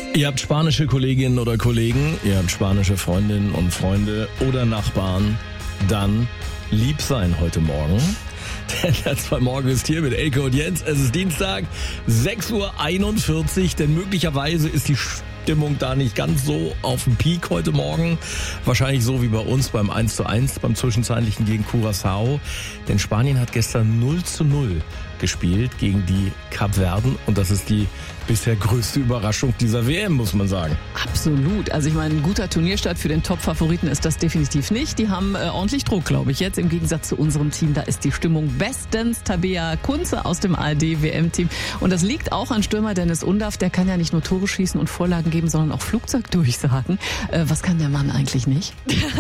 Ihr habt spanische Kolleginnen oder Kollegen, ihr habt spanische Freundinnen und Freunde oder Nachbarn, dann lieb sein heute Morgen. Denn der 2 Morgen ist hier mit Elke und Jens. Es ist Dienstag, 6:41 Uhr, denn möglicherweise ist die Stimmung da nicht ganz so auf dem Peak heute Morgen. Wahrscheinlich so wie bei uns beim 1:1, beim Zwischenzeitlichen gegen Curaçao. Denn Spanien hat gestern 0:0 gespielt gegen die Kapverden und das ist die bisher größte Überraschung dieser WM, muss man sagen. Absolut. Also ich meine, ein guter Turnierstart für den Top-Favoriten ist das definitiv nicht. Die haben ordentlich Druck, glaube ich, jetzt im Gegensatz zu unserem Team. Da ist die Stimmung bestens. Tabea Kunze aus dem ARD-WM-Team. Und das liegt auch an Stürmer Dennis Undaff. Der kann ja nicht nur Tore schießen und Vorlagen geben, sondern auch Flugzeug durchsagen. Was kann der Mann eigentlich nicht?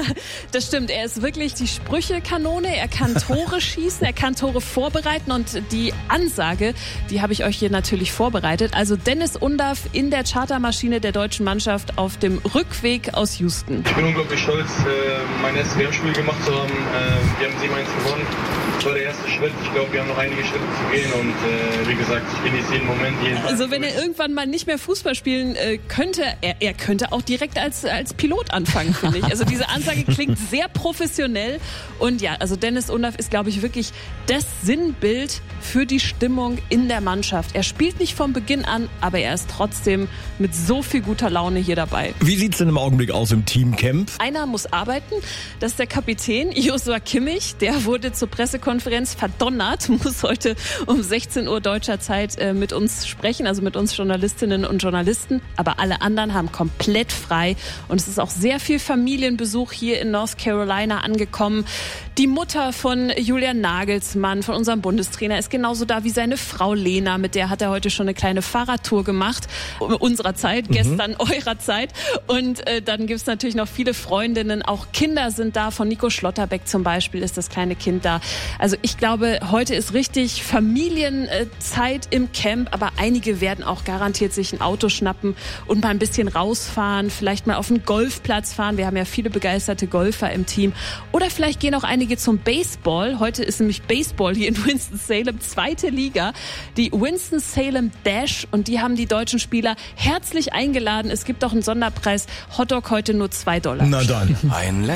Das stimmt. Er ist wirklich die Sprüchekanone. Er kann Tore schießen, er kann Tore vorbereiten und die Ansage, die habe ich euch hier natürlich vorbereitet. Also Dennis Undaff in der Chartermaschine der deutschen Mannschaft auf dem Rückweg aus Houston. Ich bin unglaublich stolz, mein erstes WM-Spiel gemacht zu haben. Wir haben 7-1 gewonnen. Das war der erste Schritt. Ich glaube, wir haben noch einige Schritte zu gehen und wie gesagt, ich genieße jeden Moment. Also wenn er irgendwann mal nicht mehr Fußball spielen könnte, er könnte auch direkt als Pilot anfangen, finde ich. Also diese Ansage klingt sehr professionell und ja, also Dennis Undaff ist, glaube ich, wirklich das Sinnbild für die Stimmung in der Mannschaft. Er spielt nicht vom Beginn an, aber er ist trotzdem mit so viel guter Laune hier dabei. Wie sieht's denn im Augenblick aus im Teamcamp? Einer muss arbeiten, das ist der Kapitän Joshua Kimmich. Der wurde zur Pressekonferenz verdonnert, muss heute um 16 Uhr deutscher Zeit mit uns sprechen, also mit uns Journalistinnen und Journalisten. Aber alle anderen haben komplett frei und es ist auch sehr viel Familienbesuch hier in North Carolina angekommen. Die Mutter von Julian Nagelsmann, von unserem Bundestrainer, ist genauso da wie seine Frau Lena. Mit der hat er heute schon eine kleine Fahrradtour gemacht. Unserer Zeit, gestern eurer Zeit. Und dann gibt's natürlich noch viele Freundinnen. Auch Kinder sind da. Von Nico Schlotterbeck zum Beispiel ist das kleine Kind da. Also ich glaube, heute ist richtig Familienzeit im Camp. Aber einige werden auch garantiert sich ein Auto schnappen und mal ein bisschen rausfahren. Vielleicht mal auf den Golfplatz fahren. Wir haben ja viele begeisterte Golfer im Team. Oder vielleicht gehen auch einige zum Baseball. Heute ist nämlich Baseball hier in Winston-Salem, 2. Liga. Die Winston-Salem Dash und die haben die deutschen Spieler herzlich eingeladen. Es gibt auch einen Sonderpreis. Hotdog heute nur $2. Na dann. Ein